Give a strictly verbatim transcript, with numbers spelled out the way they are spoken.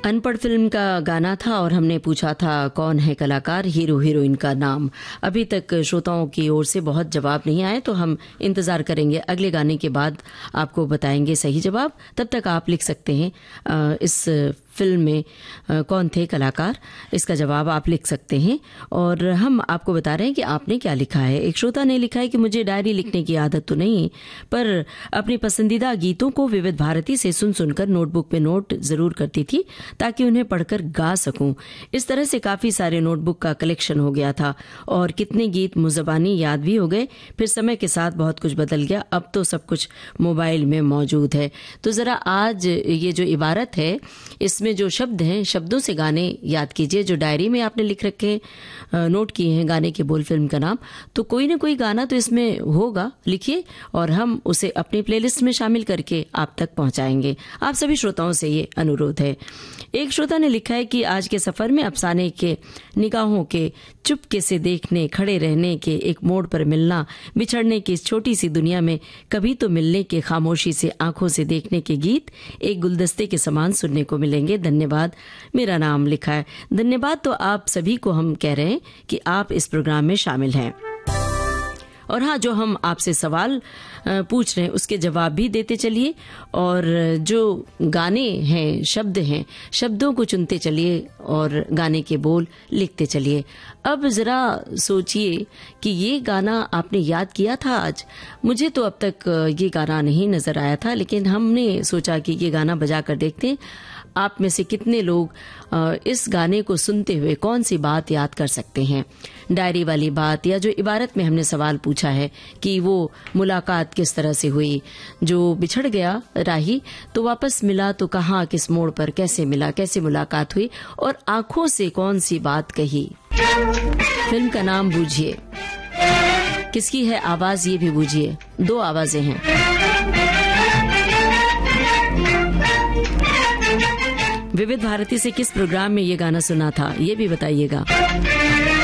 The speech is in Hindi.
अनपढ़ फिल्म का गाना था और हमने पूछा था कौन है कलाकार, हीरो हीरोइन का नाम। अभी तक श्रोताओं की ओर से बहुत जवाब नहीं आए, तो हम इंतजार करेंगे, अगले गाने के बाद आपको बताएंगे सही जवाब। तब तक आप लिख सकते हैं इस फिल्म में कौन थे कलाकार, इसका जवाब आप लिख सकते हैं। और हम आपको बता रहे हैं कि आपने क्या लिखा है। एक श्रोता ने लिखा है कि मुझे डायरी लिखने की आदत तो नहीं, पर अपनी पसंदीदा गीतों को विविध भारती से सुन सुनकर नोटबुक में नोट जरूर करती थी ताकि उन्हें पढ़कर गा सकूं। इस तरह से काफी सारे नोटबुक का कलेक्शन हो गया था और कितने गीत मुज़बानी याद भी हो गए। फिर समय के साथ बहुत कुछ बदल गया, अब तो सब कुछ मोबाइल में मौजूद है। तो जरा आज ये जो इबारत है, इसमें जो शब्द हैं, शब्दों से गाने याद कीजिए जो डायरी में आपने लिख रखे, नोट किए हैं गाने के बोल, फिल्म का नाम। तो कोई ना कोई गाना तो इसमें होगा, लिखिए और हम उसे अपनी प्लेलिस्ट में शामिल करके आप तक पहुंचाएंगे। आप सभी श्रोताओं से ये अनुरोध है। एक श्रोता ने लिखा है कि आज के सफर में अफसाने के निगाहों के चुपके से देखने, खड़े रहने के, एक मोड़ पर मिलना, बिछड़ने की इस छोटी सी दुनिया में कभी तो मिलने के, खामोशी से आंखों से देखने के गीत एक गुलदस्ते के समान सुनने को मिलेंगे। धन्यवाद, मेरा नाम लिखा है। धन्यवाद तो आप सभी को हम कह रहे हैं कि आप इस प्रोग्राम में शामिल हैं। और हाँ, जो हम आपसे सवाल पूछ रहे हैं उसके जवाब भी देते चलिए, और जो गाने हैं, शब्द हैं, शब्दों को चुनते चलिए और गाने के बोल लिखते चलिए। अब जरा सोचिए कि ये गाना आपने याद किया था आज। मुझे तो अब तक ये गाना नहीं नजर आया था, लेकिन हमने सोचा कि ये गाना बजा कर देखते हैं। आप में से कितने लोग इस गाने को सुनते हुए कौन सी बात याद कर सकते हैं? डायरी वाली बात, या जो इबारत में हमने सवाल पूछा है कि वो मुलाकात किस तरह से हुई, जो बिछड़ गया राही तो वापस मिला तो कहाँ, किस मोड़ पर, कैसे मिला, कैसे मुलाकात हुई, और आंखों से कौन सी बात कही। फिल्म का नाम बूझिए, किसकी है आवाज ये भी बूझिए। दो आवाजें हैं। विविध भारती से किस प्रोग्राम में ये गाना सुना था ये भी बताइएगा।